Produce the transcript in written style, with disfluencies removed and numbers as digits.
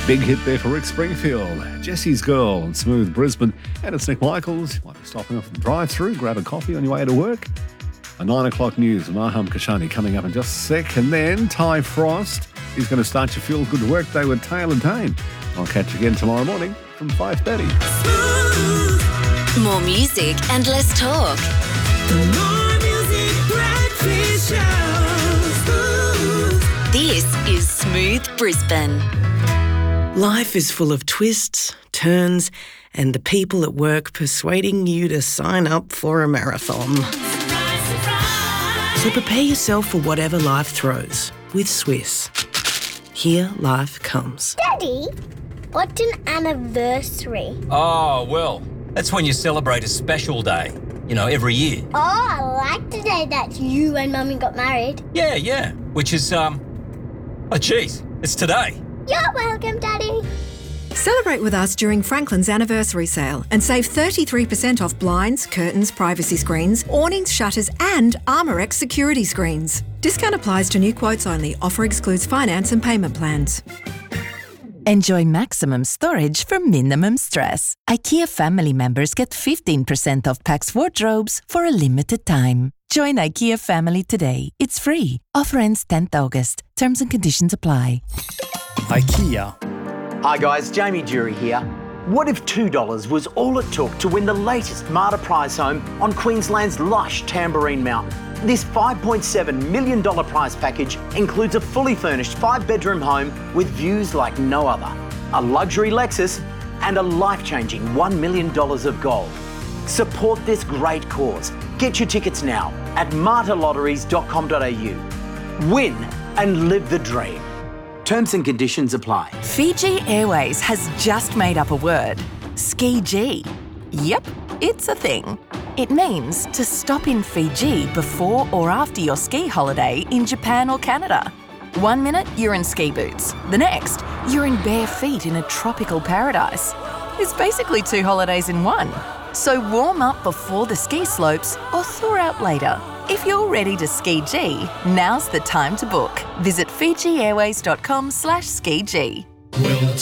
Big hit there for Rick Springfield. Jesse's Girl on Smooth Brisbane. And it's Nick Michaels. You might be stopping off at the drive-through, grab a coffee on your way to work. A 9 o'clock news with Maham Kashani coming up in just a sec. And then Ty Frost is going to start your feel-good workday with Taylor Dane. I'll catch you again tomorrow morning from 5:30. More music and less talk. More music, breakfast show. This is Smooth Brisbane. Life is full of twists, turns, and the people at work persuading you to sign up for a marathon. So prepare yourself for whatever life throws with Swiss. Here life comes. Daddy, what's an anniversary? Oh, well, that's when you celebrate a special day, every year. Oh, I like the day that you and Mummy got married. Yeah, which is, it's today. You're welcome, Daddy. Celebrate with us during Franklin's anniversary sale and save 33% off blinds, curtains, privacy screens, awnings, shutters and Armorex security screens. Discount applies to new quotes only. Offer excludes finance and payment plans. Enjoy maximum storage for minimum stress. IKEA family members get 15% off Pax wardrobes for a limited time. Join IKEA family today. It's free. Offer ends 10th August. Terms and conditions apply. IKEA. Hi guys, Jamie Jury here. What if $2 was all it took to win the latest Marta prize home on Queensland's lush Tamborine Mountain? This $5.7 million prize package includes a fully furnished 5-bedroom home with views like no other, a luxury Lexus and a life-changing $1 million of gold. Support this great cause. Get your tickets now at martalotteries.com.au. Win and live the dream. Terms and conditions apply. Fiji Airways has just made up a word. Ski-G. Yep, it's a thing. It means to stop in Fiji before or after your ski holiday in Japan or Canada. 1 minute, you're in ski boots. The next, you're in bare feet in a tropical paradise. It's basically 2 holidays in one. So warm up before the ski slopes or thaw out later. If you're ready to ski-G, now's the time to book. Visit FijiAirways.com/ski-G.